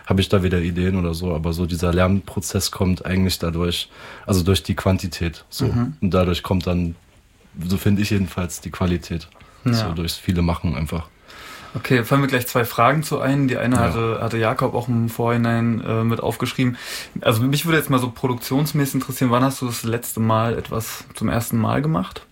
habe ich da wieder Ideen oder so, aber so dieser Lernprozess kommt eigentlich dadurch, also durch die Quantität, so. Und dadurch kommt dann, so finde ich jedenfalls, die Qualität. So durchs viele Machen einfach. Okay, fallen mir gleich 2 Fragen zu ein. Die eine hatte Jakob auch im Vorhinein mit aufgeschrieben. Also mich würde jetzt mal so produktionsmäßig interessieren, wann hast du das letzte Mal etwas zum ersten Mal gemacht?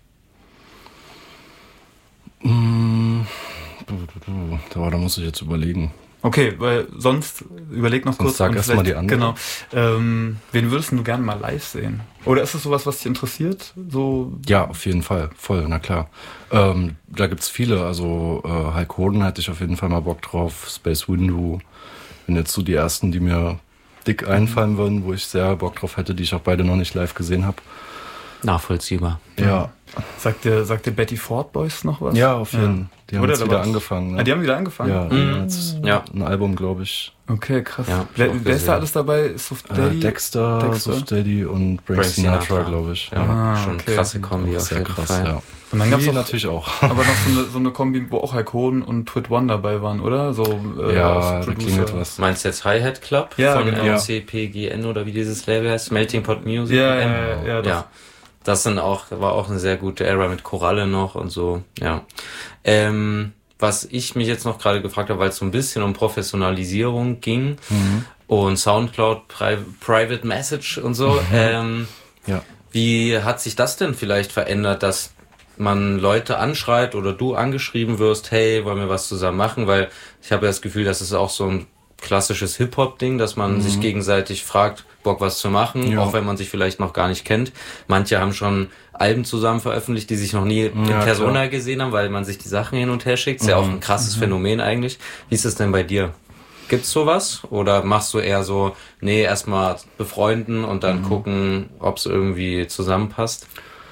Da muss ich jetzt überlegen. Okay, weil sonst überleg noch kurz. Sag erst mal die andere. Genau. Wen würdest du gerne mal live sehen? Oder ist das sowas, was dich interessiert? So? Ja, auf jeden Fall. Voll, na klar. Da gibt's viele. Also Hulk Hogan hatte ich auf jeden Fall mal Bock drauf. Space Windu. Wenn jetzt so die ersten, die mir dick einfallen würden, wo ich sehr Bock drauf hätte, die ich auch beide noch nicht live gesehen habe. Nachvollziehbar. Ja. Sagt dir Betty Ford Boys noch was? Ja, auf jeden Fall. Die haben jetzt wieder angefangen. Ne? Ah, die haben wieder angefangen? Ja, die haben jetzt ein Album, glaube ich. Okay, krass. Ja, wer ist da alles dabei? Soft Daddy? Dexter, Soft Daddy und Frank Sinatra, glaube ich. Ja, schon okay. Krasse Kombi auf Sehr jeden krass, Fall. ja. Und dann gab's natürlich auch. Aber noch so eine Kombi, wo auch Hulk Hogan und Twit One dabei waren, oder? So, ja, da klingelt was. Meinst du jetzt Hi-Hat Club? Ja, von genau. MCPGN oder wie dieses Label heißt? Melting Pot Music? Ja. Das war auch eine sehr gute Era mit Koralle noch und so, ja. Was ich mich jetzt noch gerade gefragt habe, weil es so ein bisschen um Professionalisierung ging und Soundcloud, Private Message und so, wie hat sich das denn vielleicht verändert, dass man Leute anschreit oder du angeschrieben wirst, hey, wollen wir was zusammen machen? Weil ich habe ja das Gefühl, das ist auch so ein klassisches Hip-Hop-Ding, dass man sich gegenseitig fragt, Bock was zu machen, auch wenn man sich vielleicht noch gar nicht kennt. Manche haben schon Alben zusammen veröffentlicht, die sich noch nie in Persona gesehen haben, weil man sich die Sachen hin und her schickt. Ist ja auch ein krasses Phänomen eigentlich. Wie ist es denn bei dir? Gibt's sowas? Oder machst du eher so, nee, erstmal befreunden und dann gucken, ob es irgendwie zusammenpasst?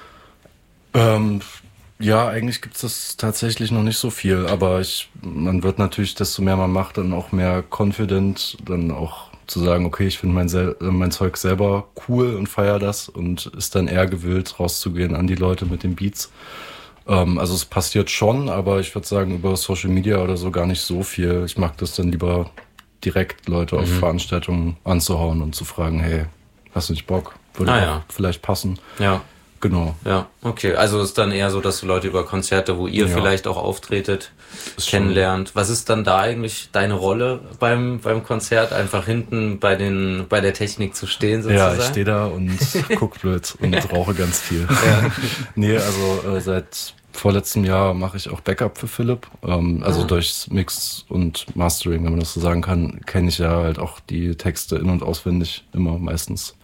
Ja, eigentlich gibt's das tatsächlich noch nicht so viel, aber man wird natürlich, desto mehr man macht, dann auch mehr confident, dann auch zu sagen, okay, ich finde mein Zeug selber cool und feier das und ist dann eher gewillt, rauszugehen an die Leute mit den Beats. Also es passiert schon, aber ich würde sagen, über Social Media oder so gar nicht so viel. Ich mag das dann lieber direkt, Leute auf Veranstaltungen anzuhauen und zu fragen, hey, hast du nicht Bock? Würde auch vielleicht passen. Ja. Genau. Ja, okay. Also ist dann eher so, dass du Leute über Konzerte, wo ihr vielleicht auch auftretet, kennenlernt. Was ist dann da eigentlich deine Rolle beim Konzert? Einfach hinten bei der Technik zu stehen sozusagen? Ja, ich stehe da und guck blöd und rauche ganz viel. Nee, also seit vorletztem Jahr mache ich auch Backup für Philipp. Also durchs Mix und Mastering, wenn man das so sagen kann, kenne ich ja halt auch die Texte in- und auswendig immer meistens.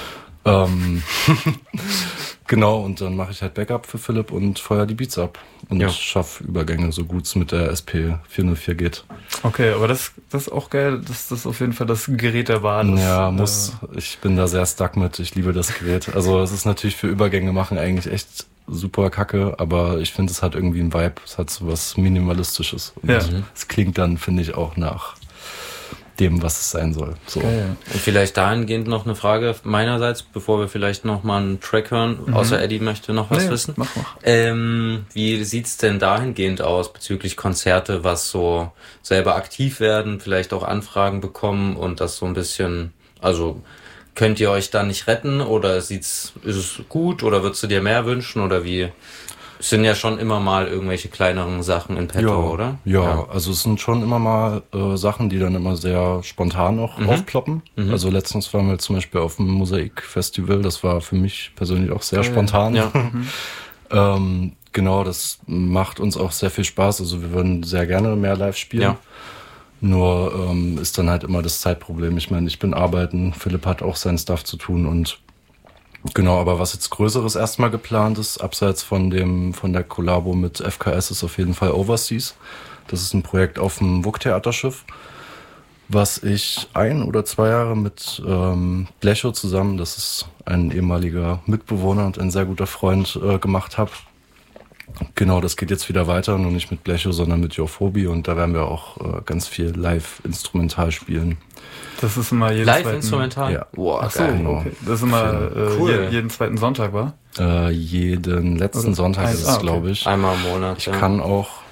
Genau, und dann mache ich halt Backup für Philipp und feuer die Beats ab und schaffe Übergänge, so gut es mit der SP404 geht. Okay, aber das ist auch geil, das ist auf jeden Fall das Gerät der Wahl. Ja, ich bin da sehr stuck mit, ich liebe das Gerät. Also es ist natürlich für Übergänge machen eigentlich echt super kacke, aber ich finde, es hat irgendwie einen Vibe, es hat so was Minimalistisches. Und es klingt dann, finde ich, auch nach dem, was es sein soll. So. Und vielleicht dahingehend noch eine Frage meinerseits, bevor wir vielleicht noch mal einen Track hören, außer Eddie möchte noch was wissen. Mach. Wie sieht's denn dahingehend aus bezüglich Konzerte, was so selber aktiv werden, vielleicht auch Anfragen bekommen und das so ein bisschen, also könnt ihr euch da nicht retten oder ist es gut oder würdest du dir mehr wünschen oder wie? Es sind ja schon immer mal irgendwelche kleineren Sachen in petto, oder? Ja, also es sind schon immer mal Sachen, die dann immer sehr spontan auch aufploppen. Also letztens waren wir zum Beispiel auf dem Mosaik-Festival, das war für mich persönlich auch sehr spontan. Ja. Genau, das macht uns auch sehr viel Spaß, also wir würden sehr gerne mehr live spielen. Ja. Nur ist dann halt immer das Zeitproblem. Ich meine, ich bin arbeiten, Philipp hat auch sein Stuff zu tun und genau, aber was jetzt Größeres erstmal geplant ist, abseits von der Kollabo mit FKS, ist auf jeden Fall Overseas. Das ist ein Projekt auf dem WUK-Theaterschiff, was ich 1 oder 2 Jahre mit Blecho zusammen, das ist ein ehemaliger Mitbewohner und ein sehr guter Freund, gemacht habe. Genau, das geht jetzt wieder weiter, nur nicht mit Blecho, sondern mit Jophobie und da werden wir auch ganz viel live-instrumental spielen. Das ist immer Live-Instrumental? Ja. Wow, Ach so, geil. Genau. okay. Das ist immer Cool. jeden zweiten Sonntag, war? Jeden letzten Sonntag ist es, glaube ich. Einmal im Monat. Ich kann auch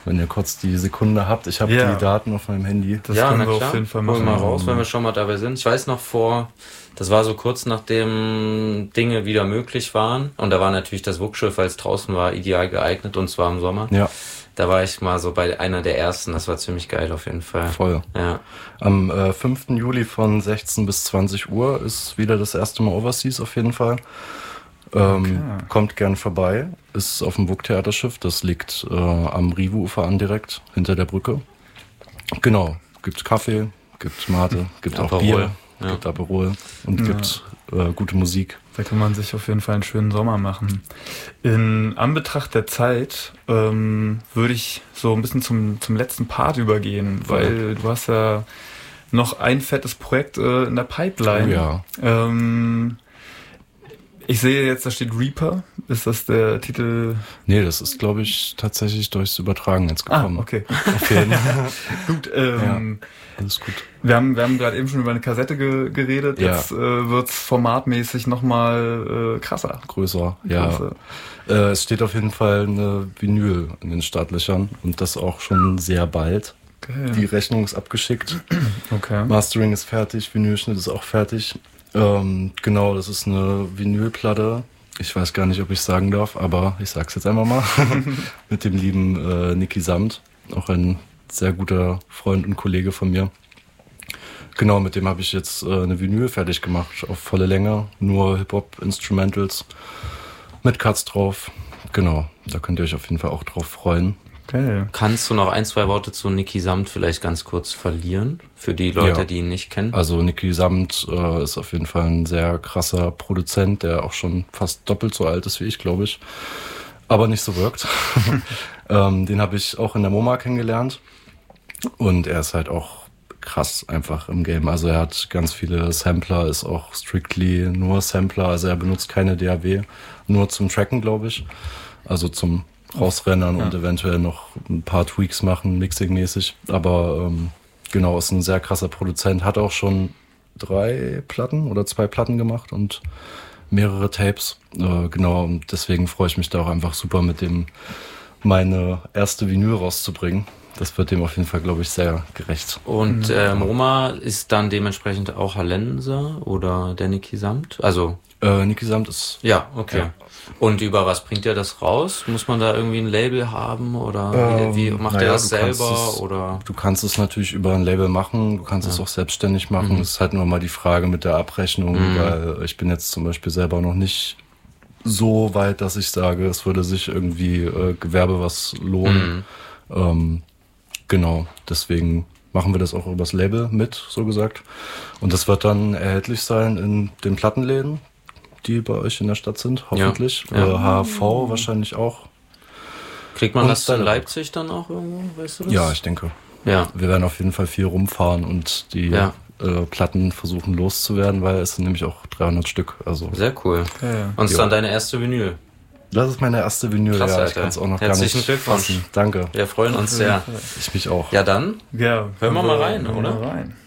wenn ihr kurz die Sekunde habt. Ich habe die Daten auf meinem Handy. Das können wir auf jeden Fall machen. Holen wir mal raus, wenn wir schon mal dabei sind. Ich weiß noch das war so kurz nachdem Dinge wieder möglich waren. Und da war natürlich das WUK-Schiff, weil es draußen war, ideal geeignet, und zwar im Sommer. Ja. Da war ich mal so bei einer der ersten. Das war ziemlich geil auf jeden Fall. Voll. Ja. Am 5. Juli von 16 bis 20 Uhr ist wieder das erste Mal Overseas auf jeden Fall. Kommt gern vorbei. Ist auf dem WUK-Theaterschiff. Das liegt am Rive-Ufer an direkt, hinter der Brücke. Genau. Gibt Kaffee, gibt Mate, gibt auch Bier, gibt Aperol und gibt gute Musik. Da kann man sich auf jeden Fall einen schönen Sommer machen. In Anbetracht der Zeit würde ich so ein bisschen zum letzten Part übergehen, weil du hast ja noch ein fettes Projekt in der Pipeline. Oh ja. Ich sehe jetzt, da steht Reaper. Ist das der Titel? Nee, das ist, glaube ich, tatsächlich durchs Übertragen jetzt gekommen. Okay. Auf jeden Fall. Gut, alles gut. Wir haben gerade eben schon über eine Kassette geredet. Jetzt wird's formatmäßig nochmal krasser. Größer, ja. Es steht auf jeden Fall eine Vinyl in den Startlöchern und das auch schon sehr bald. Okay. Die Rechnung ist abgeschickt. Okay. Mastering ist fertig, Vinylschnitt ist auch fertig. Genau, das ist eine Vinylplatte. Ich weiß gar nicht, ob ich sagen darf, aber ich sag's jetzt einfach mal. Mit dem lieben Niki Samt, auch ein sehr guter Freund und Kollege von mir. Genau, mit dem habe ich jetzt eine Vinyl fertig gemacht, auf volle Länge, nur Hip-Hop-Instrumentals mit Cuts drauf. Genau, da könnt ihr euch auf jeden Fall auch drauf freuen. Okay. Kannst du noch 1, 2 Worte zu Niki Samt vielleicht ganz kurz verlieren, für die Leute, die ihn nicht kennen? Also Niki Samt ist auf jeden Fall ein sehr krasser Produzent, der auch schon fast doppelt so alt ist wie ich, glaube ich, aber nicht so wirkt. Den habe ich auch in der MoMA kennengelernt und er ist halt auch krass einfach im Game. Also er hat ganz viele Sampler, ist auch strictly nur Sampler, also er benutzt keine DAW, nur zum Tracken, glaube ich, also zum rausrennen und eventuell noch ein paar Tweaks machen, mixing-mäßig. Aber genau, ist ein sehr krasser Produzent. Hat auch schon 3 Platten oder 2 Platten gemacht und mehrere Tapes. Genau, und deswegen freue ich mich da auch einfach super, mit dem meine erste Vinyl rauszubringen. Das wird dem auf jeden Fall, glaube ich, sehr gerecht. Und MoMA ist dann dementsprechend auch Hallenser oder der Niki Samt? Also Niki Samt ist... Ja, okay. Ja. Und über was bringt er das raus? Muss man da irgendwie ein Label haben oder wie macht er das selber? Oder? Du kannst es natürlich über ein Label machen, du kannst es auch selbstständig machen. Es ist halt nur mal die Frage mit der Abrechnung, weil ich bin jetzt zum Beispiel selber noch nicht so weit, dass ich sage, es würde sich irgendwie Gewerbe was lohnen. Genau, deswegen machen wir das auch übers Label mit, so gesagt. Und das wird dann erhältlich sein in den Plattenläden, die bei euch in der Stadt sind, hoffentlich. Ja. HV wahrscheinlich auch. Kriegt man das in Leipzig dann auch irgendwo, weißt du das? Ja, ich denke. Ja. Wir werden auf jeden Fall viel rumfahren und die Platten versuchen loszuwerden, weil es sind nämlich auch 300 Stück. Also sehr cool. Okay. Und ist dann deine erste Vinyl? Das ist meine erste Vinyl, krass, ja. Alter. Ich kann es auch noch Herzlichen gar nicht Glückwunsch. fassen. Danke. Wir freuen uns sehr. Ich mich auch. Ja, dann hören wir mal rein, oder? Mal rein.